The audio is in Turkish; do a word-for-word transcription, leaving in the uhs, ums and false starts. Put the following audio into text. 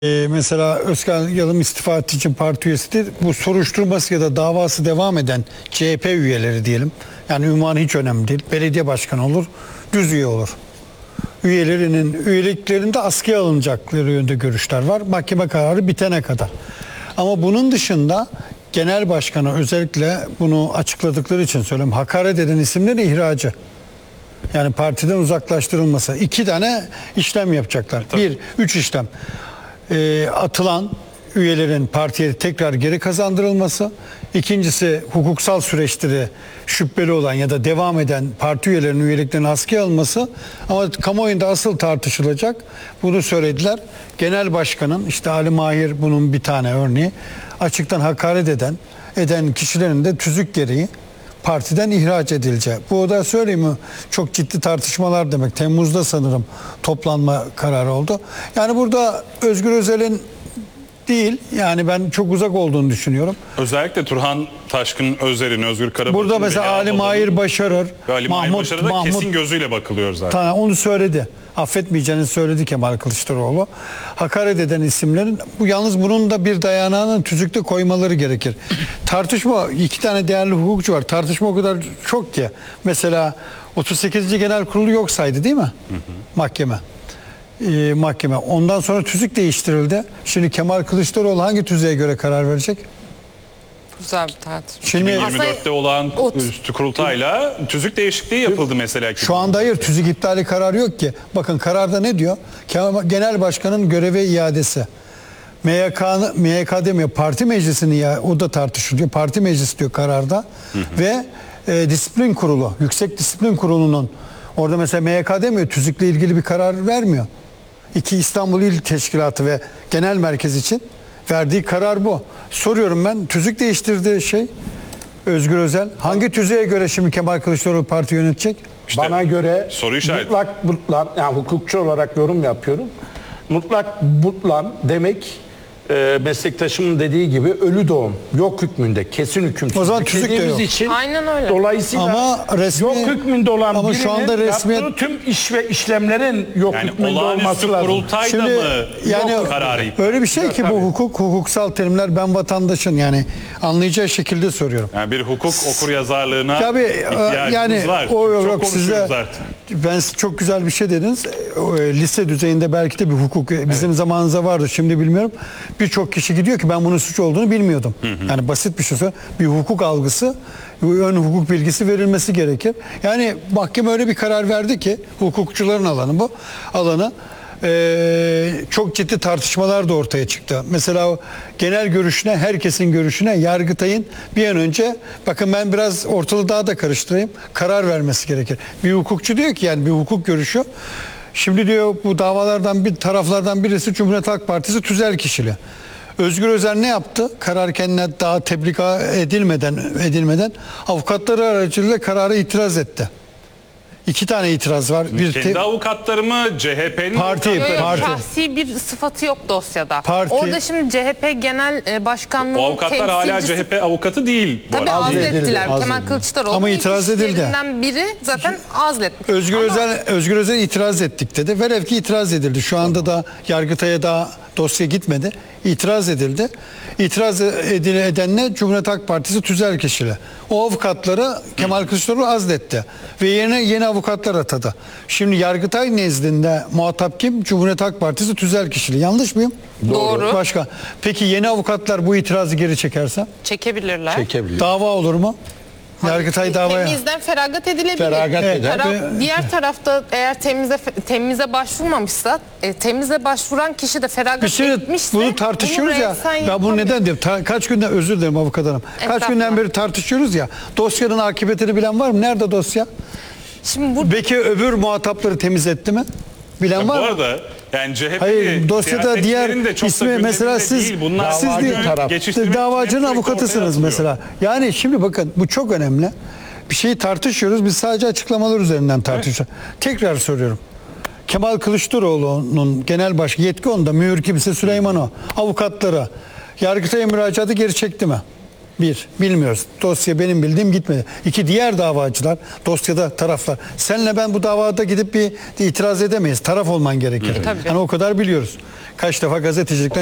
Ee, mesela Özkan Yalım istifa ettiği için parti üyesidir. Bu soruşturması ya da davası devam eden C H P üyeleri diyelim. Yani ünvanı hiç önemli değil. Belediye başkanı olur, düz üye olur. Üyelerinin üyeliklerinde askıya alınacakları yönde görüşler var. Mahkeme kararı bitene kadar. Ama bunun dışında genel başkanı özellikle bunu açıkladıkları için söylüyorum. Hakaret eden isimlerin ihracı. Yani partiden uzaklaştırılması. İki tane işlem yapacaklar. Tabii. Bir, üç işlem. E, atılan üyelerin partiye tekrar geri kazandırılması. İkincisi hukuksal süreçleri şüpheli olan ya da devam eden parti üyelerinin üyeliklerinin askıya alınması. Ama kamuoyunda asıl tartışılacak. Bunu söylediler. Genel başkanın işte Ali Mahir bunun bir tane örneği. Açıktan hakaret eden eden kişilerin de tüzük gereği partiden ihraç edileceği. Bu da söyleyeyim mi? Çok ciddi tartışmalar demek. Temmuz'da sanırım toplanma kararı oldu. Yani burada Özgür Özel'in değil, yani ben çok uzak olduğunu düşünüyorum. Özellikle Turhan Taşkın Özer'in, Özgür Karabaş'ın... Burada mesela Ali Mahir Başarır, Ali Mahir Başarır'a da kesin gözüyle bakılıyor zaten. Ta, onu söyledi. Affetmeyeceğini söyledi Kemal Kılıçdaroğlu. Hakaret eden isimlerin, bu yalnız bunun da bir dayanağını tüzükte koymaları gerekir. Tartışma, iki tane değerli hukukçu var. Tartışma o kadar çok ki. Mesela otuz sekizinci Genel Kurulu yok saydı değil mi? Hı hı. Mahkeme. Ee, mahkeme. Ondan sonra tüzük değiştirildi. Şimdi Kemal Kılıçdaroğlu hangi tüzüğe göre karar verecek? Güzel bir tartışma. Şimdi iki bin yirmi dörtte olan üstü kurultayla tüzük değişikliği yapıldı mesela. Şu anda hayır, tüzük iptali kararı yok ki. Bakın kararda ne diyor? Genel başkanın göreve iadesi. M Y K'nın M Y K demiyor, parti meclisinin ya, o da tartışılıyor. Parti meclisi diyor kararda. Hı hı. Ve e, disiplin kurulu, yüksek disiplin kurulunun orada mesela M Y K demiyor, tüzükle ilgili bir karar vermiyor. İki İstanbul İl Teşkilatı ve Genel Merkez için verdiği karar bu. Soruyorum ben, tüzük değiştirdiği şey Özgür Özel. Hangi tüzüğe göre şimdi Kemal Kılıçdaroğlu parti yönetecek? İşte bana göre soru işareti. mutlak butlan, yani hukukçu olarak yorum yapıyorum. Mutlak butlan demek e, meslektaşımın dediği gibi ölü doğum, yok hükmünde, kesin hükümsüzlük. O zaman tüzük de dediğimiz yok. için Aynen öyle. dolayısıyla Ama resmi- yok hükmünde olan ama birinin şu anda resmiyet- yaptığı tüm iş ve işlemlerin yok Yani hükmünde olağanüstü olması lazım. kurultayda Şimdi mı yani yok kararı iptal? öyle bir şey ki bu hukuk, hukuksal terimler, ben vatandaşın yani anlayacağı şekilde soruyorum. Yani bir hukuk okuryazarlığına Tabii ihtiyacımız yani var. o yok, Çok yok sizde konuşuyoruz artık. ben çok güzel bir şey dediniz. O, e, lise düzeyinde belki de bir hukuk bizim evet. zamanımızda vardı, şimdi bilmiyorum. Birçok kişi gidiyor ki ben bunun suç olduğunu bilmiyordum. Hı hı. Yani basit bir şey söyleyeyim. Bir hukuk algısı, ön hukuk bilgisi verilmesi gerekir. Yani mahkeme öyle bir karar verdi ki, hukukçuların alanı bu. Alanı Ee, çok ciddi tartışmalar da ortaya çıktı. Mesela o genel görüşüne, herkesin görüşüne Yargıtay'ın bir an önce, bakın ben biraz ortalığı daha da karıştırayım, karar vermesi gerekir. Bir hukukçu diyor ki, yani bir hukuk görüşü, şimdi diyor bu davalardan bir taraflardan birisi Cumhuriyet Halk Partisi tüzel kişili. Özgür Özel ne yaptı? Karar kendine daha tebliğ edilmeden edilmeden avukatları aracılığıyla karara itiraz etti. İki tane itiraz var. Bir Kendi te- avukatları mı? C H P'nin Parti, Yok, yok, parti. şahsi bir sıfatı yok dosyada. Parti. Orada şimdi C H P Genel e, Başkanlığı'nın O avukatlar hala temsilcisi- C H P avukatı değil. bu Tabii arada. azlettiler. Azledildi. Kemal Kılıçdaroğlu Ama itiraz edildi. işlerinden biri zaten azletmiş. Özgür Ama Özel Özgür Özel itiraz ettik dedi. Velev ki itiraz edildi. Şu anda da Yargıtay'a daha dosya gitmedi. İtiraz edildi. İtiraz edile edenle Cumhuriyet Halk Partisi tüzel kişili. O avukatları Kemal Kılıçdaroğlu azletti ve yerine yeni avukatlar atadı. Şimdi Yargıtay nezdinde muhatap kim? Cumhuriyet Halk Partisi tüzel kişili. Yanlış mıyım? Doğru. Başka. Peki yeni avukatlar bu itirazı geri çekerse çekebilirler. Çekebiliyor. dava olur mu? Yargıtay davaya. Temizden feragat edilebilir. Feragat Evet, eder. taraf- diğer tarafta eğer temize temize başvurmamışsa, e, temize başvuran kişi de feragat Bir şey, etmişse bunu tartışıyoruz ya. reysen Ya bu yapamıyor. neden diyorum? Ta, kaç günden, özür dilerim avukat hanım. Kaç Estağfurullah. günden beri tartışıyoruz ya. Dosyanın akıbetini bilen var mı? Nerede dosya? Şimdi bu Peki öbür muhatapları temiz etti mi? Bilen Ya bu var mı? arada yani C H P'li Hayır, dosyada diğer de çok da ismi gündeminde mesela siz değil. Bunlar siz davacı değil, taraf. geçiştirmek için davacının hep sürekli avukatısınız ortaya mesela. Yani şimdi bakın, bu çok önemli. Bir şeyi tartışıyoruz. Biz sadece açıklamalar üzerinden tartışıyoruz. Evet. Tekrar soruyorum. Kemal Kılıçdaroğlu'nun genel başkanı, yetki onda, mühür kimse Süleyman o. Avukatları Yargıtay'a müracaatı geri çekti mi? Bir, bilmiyoruz. Dosya benim bildiğim gitmedi. İki, diğer davacılar, dosyada taraflar. Senle ben bu davada gidip bir itiraz edemeyiz. Taraf olman gerekir. Tabii. Yani o kadar biliyoruz. Kaç defa gazetecilikten